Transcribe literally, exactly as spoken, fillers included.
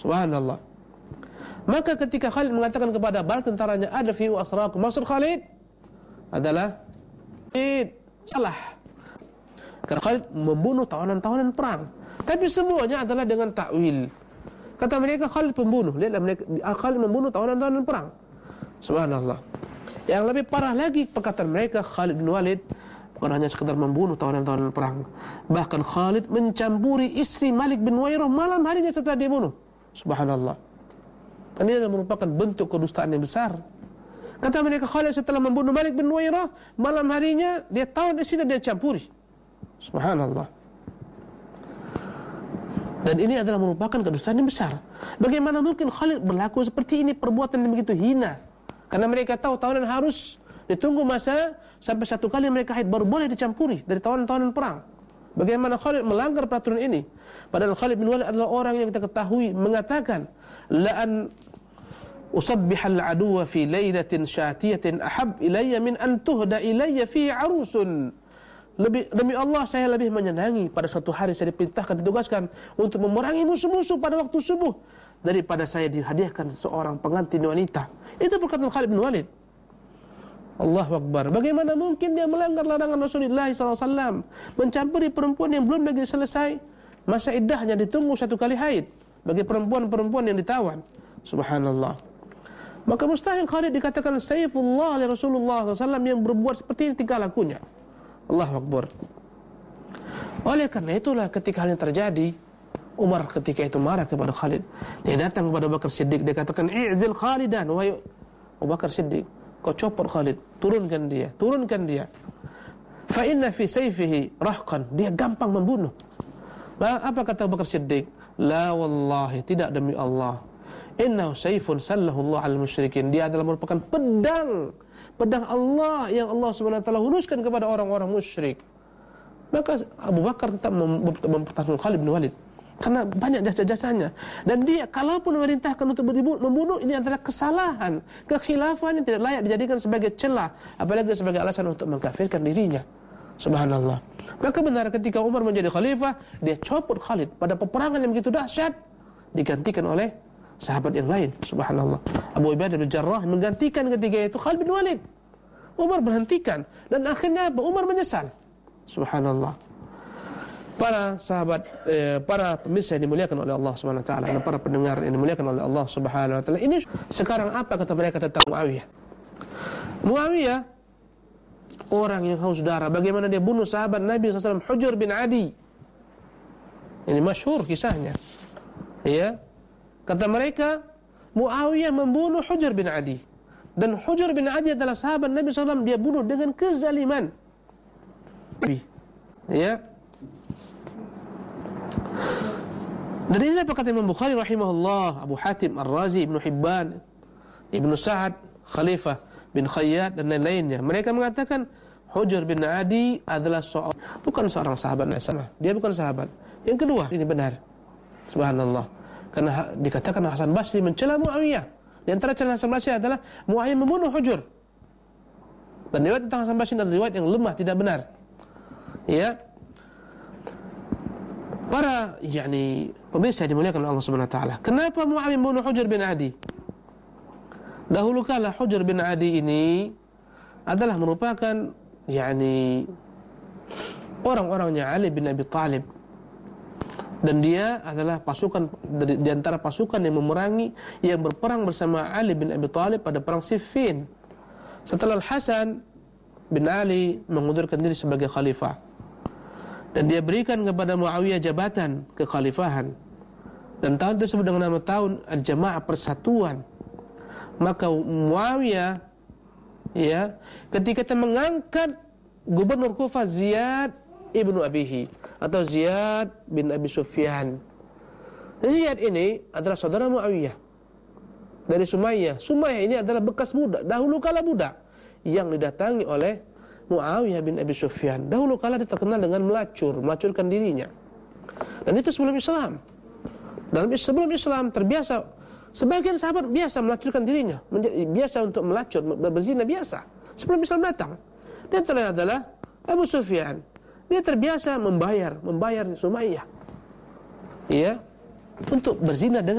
Subhanallah. Maka ketika Khalid mengatakan kepada bala tentaranya, ada fi asrakum, maksud Khalid adalah Khalid salah. Karena Khalid membunuh tawanan-tawanan perang. Tapi semuanya adalah dengan takwil. Kata mereka Khalid pembunuh. Lihatlah mereka, Khalid membunuh tawanan-tawanan perang. Subhanallah. Yang lebih parah lagi perkataan mereka, Khalid bin Walid bukan hanya sekedar membunuh tawanan-tawanan perang, bahkan Khalid mencampuri istri Malik bin Wairah malam harinya setelah dia bunuh. Subhanallah. Dan ini adalah merupakan bentuk kedustaan yang besar. Kata mereka Khalid setelah membunuh Malik bin Wairah malam harinya dia tawan istrinya, dia campuri. Subhanallah. Dan ini adalah merupakan kedustaan yang besar. Bagaimana mungkin Khalid berlaku seperti ini, perbuatan yang begitu hina? Karena mereka tahu tawanan harus ditunggu masa sampai satu kali mereka haid baru boleh dicampuri dari tawanan-tawanan perang. Bagaimana Khalid melanggar peraturan ini? Padahal Khalid bin Walid adalah orang yang kita ketahui mengatakan, la an usabbihal aduwa fi lailatin syatiyatin ahab ilayya min an tuhda ilayya fi arusun. Lebih, demi Allah saya lebih menyenangi pada suatu hari saya diperintahkan, ditugaskan untuk memerangi musuh-musuh pada waktu subuh daripada saya dihadiahkan seorang pengantin wanita. Itu perkataan Khalid bin Walid. Allahu Akbar. Bagaimana mungkin dia melanggar larangan Rasulullah sallallahu alaihi wasallam, mencampuri perempuan yang belum lagi selesai masa iddahnya, ditunggu satu kali haid bagi perempuan-perempuan yang ditawan. Subhanallah. Maka mustahil Khalid dikatakan Saifullah oleh Rasulullah sallallahu alaihi wasallam yang berbuat seperti ini tingkah lakunya. Allahu Akbar. Oleh karena itulah ketika hal yang terjadi, Umar ketika itu marah kepada Khalid. Dia datang kepada Abu Bakar Siddiq, dia katakan, "I'zil Khalidan, wahai Abu Bakar Siddiq, kau copot Khalid, turunkan dia, turunkan dia. Fa inna fi sayfihi rahqan, dia gampang membunuh." Apa kata Abu Bakar Siddiq? La wallahi, tidak demi Allah. Innahu sayfun sallahu Allah al musyrikin. Dia adalah merupakan pedang, pedang Allah yang Allah Subhanahu wa taala hunuskan kepada orang-orang musyrik. Maka Abu Bakar tetap mempertahankan Khalid bin Walid karena banyak jasa-jasanya, dan dia kalaupun memerintahkan untuk membunuh, ini adalah kesalahan, kekhilafan yang tidak layak dijadikan sebagai celah, apalagi sebagai alasan untuk mengkafirkan dirinya. Subhanallah. Maka benar ketika Umar menjadi khalifah, dia copot Khalid pada peperangan yang begitu dahsyat, digantikan oleh sahabat yang lain. Subhanallah. Abu Ubaidah bin Jarrah menggantikan ketika itu Khalid bin Walid. Umar berhentikan, dan akhirnya apa? Umar menyesal. Subhanallah. Para sahabat, eh, para pemirsa yang dimuliakan oleh Allah Subhanahu wa taala, dan para pendengar yang dimuliakan oleh Allah Subhanahu wa taala. Ini sekarang apa kata mereka tentang Muawiyah? Muawiyah orang yang haus darah, bagaimana dia bunuh sahabat Nabi sallallahu alaihi wasallam Hujr bin Adi. Ini masyhur kisahnya. Ya. Kata mereka Muawiyah membunuh Hujr bin Adi, dan Hujr bin Adi adalah sahabat Nabi sallallahu alaihi wasallam, dia bunuh dengan kezaliman. Ya. Dan inilah perkataan Imam Bukhari rahimahullah, Abu Hatim Ar-Razi, Ibnu Hibban, Ibnu Sa'ad, Khalifah bin Khayyat, dan lain-lainnya. Mereka mengatakan Hujr bin Adi adalah seorang, bukan seorang sahabat sama. Dia bukan sahabat. Yang kedua, ini benar. Subhanallah. Karena dikatakan Hasan Basri mencela Muawiyah. Di antara celaan Hasan Basri adalah Muawiyah membunuh Hujr. Dan riwayat tentang Hasan Basri adalah riwayat yang lemah, tidak benar. Ya. Para yakni pemirsa dimuliakan oleh Allah Subhanahu wa taala. Kenapa Muawiyah membunuh Hujr bin Adi? Dahulu kala Hujr bin Adi ini adalah merupakan yakni orang-orangnya Ali bin Abi Thalib. Dan dia adalah pasukan dari, di antara pasukan yang memerangi, yang berperang bersama Ali bin Abi Thalib pada perang Siffin. Setelah Al-Hasan bin Ali mengundurkan diri sebagai khalifah, dan dia berikan kepada Muawiyah jabatan kekhalifahan, dan tahun tersebut dengan nama tahun Al-Jamaah, Persatuan. Maka Muawiyah ya ketika itu mengangkat gubernur Kufah Ziyad ibnu Abihi, atau Ziyad bin Abi Sufyan. Ziyad ini adalah saudara Muawiyah dari Sumayyah. Sumayyah ini adalah bekas budak, dahulu kala budak yang didatangi oleh Muawiyah bin Abi Sufyan. Dahulu kala dia terkenal dengan melacur, melacurkan dirinya. Dan itu sebelum Islam. Dalam sebelum Islam terbiasa, sebagian sahabat biasa melacurkan dirinya, biasa untuk melacur, berzina biasa. Sebelum Islam datang, dia terlihat adalah Abu Sufyan. Dia terbiasa membayar, membayar Sumayyah, ya, untuk berzina dengan